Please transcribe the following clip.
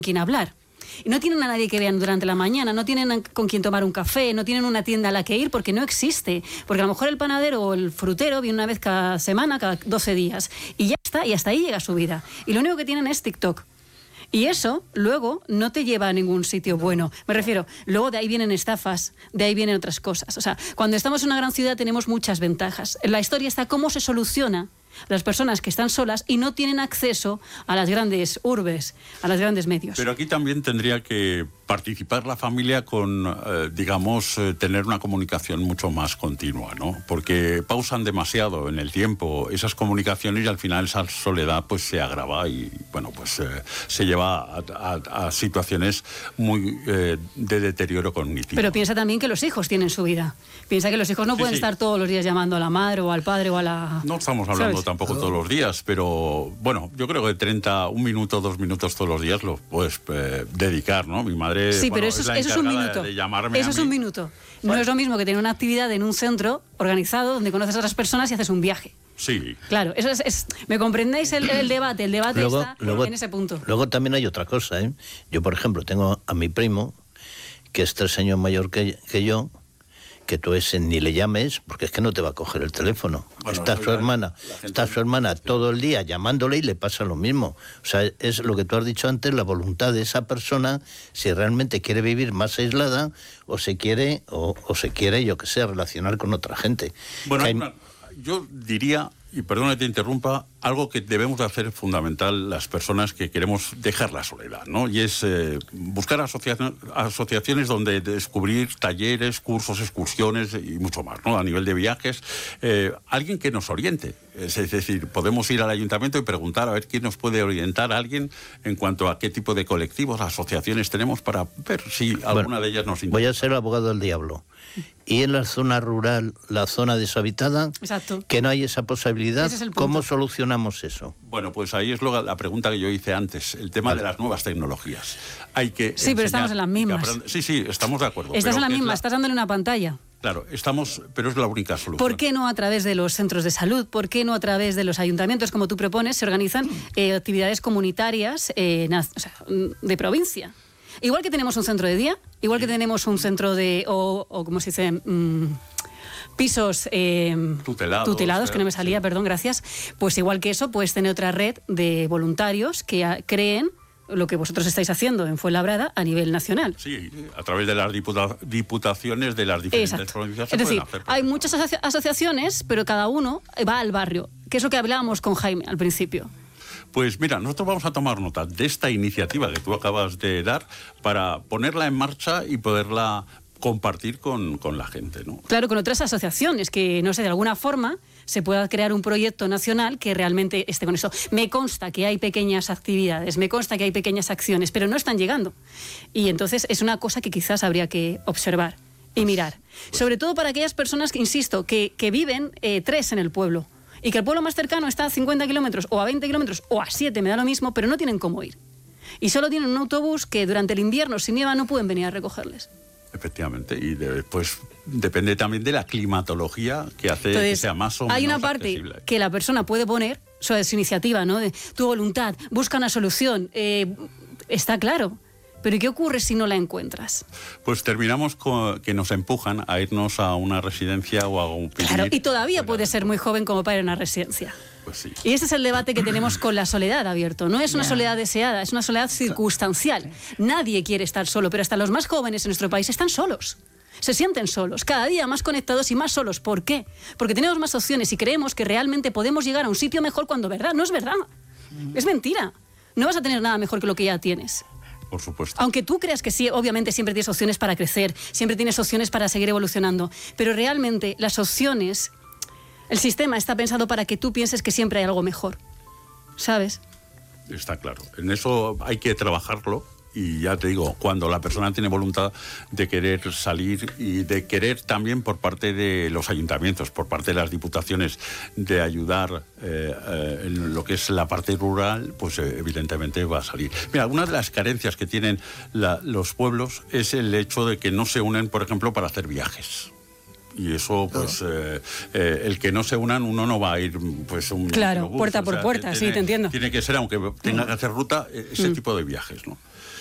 quien hablar. Y no tienen a nadie que vean durante la mañana, no tienen con quien tomar un café, no tienen una tienda a la que ir porque no existe. Porque a lo mejor el panadero o el frutero viene una vez cada semana, cada 12 días. Y ya está, y hasta ahí llega su vida. Y lo único que tienen es TikTok. Y eso luego no te lleva a ningún sitio bueno. Me refiero, luego de ahí vienen estafas, de ahí vienen otras cosas. O sea, cuando estamos en una gran ciudad tenemos muchas ventajas. La historia está cómo se soluciona las personas que están solas y no tienen acceso a las grandes urbes, a los grandes medios. Pero aquí también tendría que participar la familia con, tener una comunicación mucho más continua, ¿no? Porque pausan demasiado en el tiempo esas comunicaciones y al final esa soledad pues se agrava y, bueno, pues se lleva a situaciones muy de deterioro cognitivo. Pero piensa también que los hijos tienen su vida. Piensa que los hijos no pueden estar todos los días llamando a la madre o al padre o a la... No estamos hablando tampoco todos los días, pero bueno, yo creo que 1 minuto, 2 minutos todos los días lo puedes dedicar, ¿no? Mi madre pero eso es un minuto. De llamarme eso es un minuto. No es lo mismo que tener una actividad en un centro organizado donde conoces a otras personas y haces un viaje. Sí. Claro, eso es ¿me comprendéis el debate? El debate está en ese punto. Luego también hay otra cosa, ¿eh? Yo, por ejemplo, tengo a mi primo, que es 3 años mayor que yo, que tú ni le llames, porque es que no te va a coger el teléfono. Bueno, está su hermana todo el día llamándole y le pasa lo mismo. O sea, es lo que tú has dicho antes, la voluntad de esa persona, si realmente quiere vivir más aislada o se quiere, yo que sé, relacionar con otra gente. Bueno, yo diría, y perdona que te interrumpa, algo que debemos de hacer fundamental las personas que queremos dejar la soledad, ¿no? Y es buscar asociaciones donde descubrir talleres, cursos, excursiones y mucho más, ¿no? A nivel de viajes, alguien que nos oriente. Es decir, podemos ir al ayuntamiento y preguntar a ver quién nos puede orientar a alguien en cuanto a qué tipo de colectivos, asociaciones tenemos para ver si alguna de ellas nos interesa. Voy a ser abogado del diablo. Y en la zona rural, la zona deshabitada, exacto, que no hay esa posibilidad, ¿cómo solucionamos eso? Bueno, pues ahí es la pregunta que yo hice antes, el tema de las nuevas tecnologías. Hay que pero estamos en las mismas. Sí, estamos de acuerdo. Estás en la misma, estás dándole una pantalla. Claro, pero es la única solución. ¿Por qué no a través de los centros de salud? ¿Por qué no a través de los ayuntamientos, como tú propones, se organizan actividades comunitarias de provincia? Igual que tenemos un centro de día, igual que tenemos un centro de... o ¿cómo se dice? Pisos tutelados, que no me salía, perdón, gracias. Pues igual que eso, puedes tener otra red de voluntarios que creen lo que vosotros estáis haciendo en Fuenlabrada a nivel nacional. Sí, a través de las diputaciones de las diferentes provincias. Es decir, hay muchas asociaciones, pero cada uno va al barrio, que es lo que hablábamos con Jaime al principio. Pues mira, nosotros vamos a tomar nota de esta iniciativa que tú acabas de dar para ponerla en marcha y poderla compartir con la gente, ¿no? Claro, con otras asociaciones que, no sé, de alguna forma se pueda crear un proyecto nacional que realmente esté con eso. Me consta que hay pequeñas actividades, me consta que hay pequeñas acciones, pero no están llegando. Y entonces es una cosa que quizás habría que observar y mirar. Sobre todo para aquellas personas que, insisto, que viven 3 en el pueblo. Y que el pueblo más cercano está a 50 kilómetros o a 20 kilómetros o a 7, me da lo mismo, pero no tienen cómo ir. Y solo tienen un autobús que durante el invierno, si nieva, no pueden venir a recogerles. Efectivamente, y después depende también de la climatología que hace entonces, que sea más o menos hay una parte accesible. Que la persona puede poner sobre su iniciativa, ¿no? De tu voluntad, busca una solución, está claro. ¿Pero qué ocurre si no la encuentras? Pues terminamos con que nos empujan a irnos a una residencia o a un pilar. Claro, y todavía puedes ser muy joven como para ir a una residencia. Pues sí. Y ese es el debate que tenemos con la soledad, abierto. No es una soledad deseada, es una soledad circunstancial. Nadie quiere estar solo, pero hasta los más jóvenes en nuestro país están solos. Se sienten solos, cada día más conectados y más solos. ¿Por qué? Porque tenemos más opciones y creemos que realmente podemos llegar a un sitio mejor cuando verdad. No es verdad. Es mentira. No vas a tener nada mejor que lo que ya tienes. Por supuesto. Aunque tú creas que sí, obviamente siempre tienes opciones para crecer, siempre tienes opciones para seguir evolucionando, pero realmente las opciones, el sistema está pensado para que tú pienses que siempre hay algo mejor, ¿sabes? Está claro. En eso hay que trabajarlo. Y ya te digo, cuando la persona tiene voluntad de querer salir y de querer también por parte de los ayuntamientos, por parte de las diputaciones, de ayudar en lo que es la parte rural, pues evidentemente va a salir. Mira, una de las carencias que tienen los pueblos es el hecho de que no se unen, por ejemplo, para hacer viajes. Y eso, pues, el que no se unan, uno no va a ir, pues, claro, puerta por puerta, sí, te entiendo. Tiene que ser, aunque tenga que hacer ruta, ese tipo de viajes, ¿no?